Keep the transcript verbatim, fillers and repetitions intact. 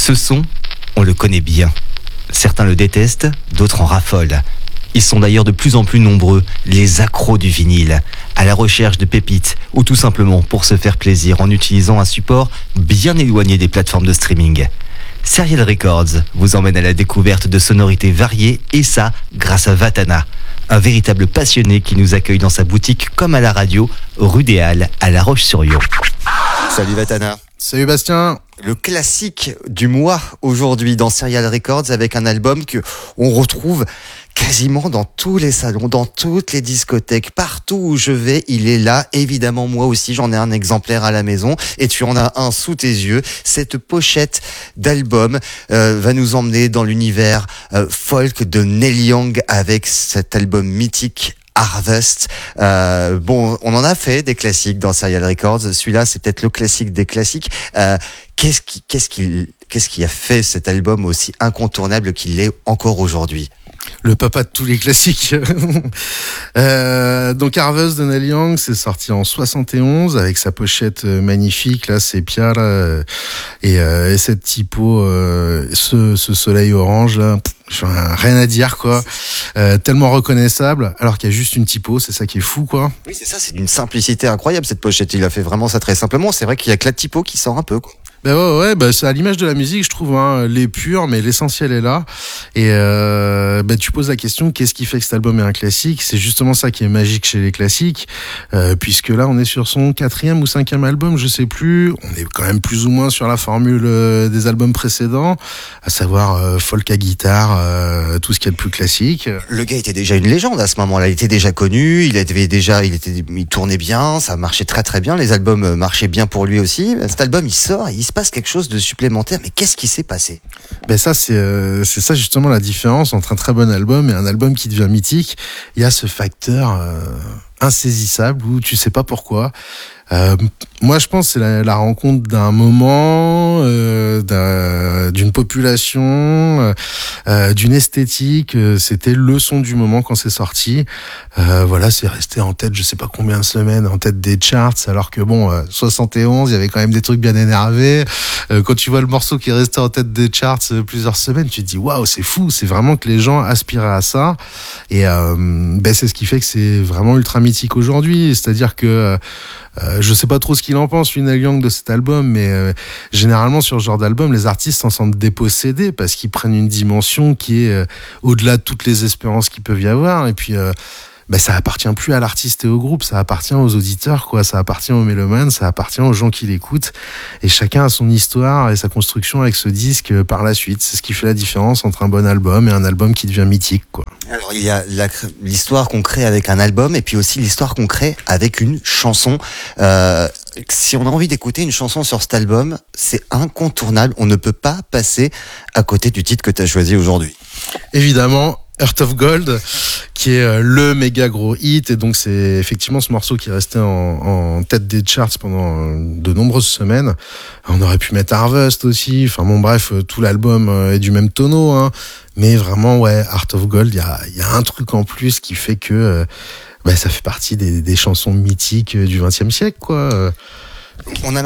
Ce son, on le connaît bien. Certains le détestent, d'autres en raffolent. Ils sont d'ailleurs de plus en plus nombreux, les accros du vinyle, à la recherche de pépites ou tout simplement pour se faire plaisir en utilisant un support bien éloigné des plateformes de streaming. Serial Records vous emmène à la découverte de sonorités variées et ça grâce à Vatana, un véritable passionné qui nous accueille dans sa boutique comme à la radio, rue des Halles à La Roche-sur-Yon. Salut Vatana. Salut Bastien. Le classique du mois aujourd'hui dans Serial Records avec un album que on retrouve quasiment dans tous les salons, dans toutes les discothèques, partout où je vais, il est là. Évidemment, moi aussi, j'en ai un exemplaire à la maison et tu en as un sous tes yeux. Cette pochette d'album euh, va nous emmener dans l'univers euh, folk de Neil Young avec cet album mythique Harvest. Euh, bon, on en a fait des classiques dans Serial Records. Celui-là, c'est peut-être le classique des classiques. Euh, qu'est-ce qui, qu'est-ce qui, qu'est-ce qui a fait cet album aussi incontournable qu'il est encore aujourd'hui? Le papa de tous les classiques. euh, donc Harvest de Neil Young, c'est sorti en soixante et onze avec sa pochette magnifique, là, sépia, là, et, euh, et cette typo, euh, ce, ce soleil orange, là, pff, rien à dire, quoi. Euh, tellement reconnaissable, alors qu'il y a juste une typo, c'est ça qui est fou, quoi. Oui, c'est ça, c'est d'une simplicité incroyable, cette pochette. Il a fait vraiment ça très simplement. C'est vrai qu'il y a que la typo qui sort un peu, quoi. Ben ouais, ouais, bah c'est à l'image de la musique, je trouve, hein, les purs, mais l'essentiel est là. Et euh, ben tu poses la question, qu'est-ce qui fait que cet album est un classique? C'est justement ça qui est magique chez les classiques, euh, puisque là, on est sur son quatrième ou cinquième album, je sais plus. On est quand même plus ou moins sur la formule euh, des albums précédents, à savoir euh, folk à guitare, euh, tout ce qu'il y a de plus classique. Le gars était déjà une légende à ce moment-là. Il était déjà connu, il avait déjà, il était, il tournait bien, ça marchait très très bien. Les albums marchaient bien pour lui aussi. Cet album, il sort, il se passe quelque chose de supplémentaire, mais qu'est-ce qui s'est passé? Ben ça c'est euh, c'est ça justement la différence entre un très bon album et un album qui devient mythique. Il y a ce facteur euh, insaisissable où tu sais pas pourquoi. Euh, moi, je pense que c'est la, la rencontre d'un moment, euh, d'un, d'une population, euh, d'une esthétique. C'était le son du moment quand c'est sorti. Euh, voilà, c'est resté en tête, je sais pas combien de semaines, en tête des charts. Alors que bon, euh, soixante et onze, il y avait quand même des trucs bien énervés. Euh, quand tu vois le morceau qui est resté en tête des charts euh, plusieurs semaines, tu te dis waouh, c'est fou. C'est vraiment que les gens aspiraient à ça. Et euh, ben c'est ce qui fait que c'est vraiment ultra mythique aujourd'hui. C'est-à-dire que euh, Euh, je sais pas trop ce qu'il en pense, lui, Neil Young, de cet album, mais euh, généralement sur ce genre d'album, les artistes s'en sentent dépossédés parce qu'ils prennent une dimension qui est euh, au-delà de toutes les espérances qu'il peut y avoir. Et puis, euh, ben, ça appartient plus à l'artiste et au groupe, ça appartient aux auditeurs, quoi. Ça appartient aux mélomanes, ça appartient aux gens qui l'écoutent. Et chacun a son histoire et sa construction avec ce disque euh, par la suite. C'est ce qui fait la différence entre un bon album et un album qui devient mythique, quoi. Alors il y a la, l'histoire qu'on crée avec un album et puis aussi l'histoire qu'on crée avec une chanson. Euh, si on a envie d'écouter une chanson sur cet album, c'est incontournable. On ne peut pas passer à côté du titre que tu as choisi aujourd'hui. Évidemment, Heart of Gold, qui est le méga gros hit, et donc c'est effectivement ce morceau qui est resté en, en tête des charts pendant de nombreuses semaines. On aurait pu mettre Harvest aussi, enfin bon bref, tout l'album est du même tonneau, hein. Mais vraiment ouais, Heart of Gold, il y a, y a un truc en plus qui fait que euh, bah, ça fait partie des, des chansons mythiques du vingtième siècle, quoi. On a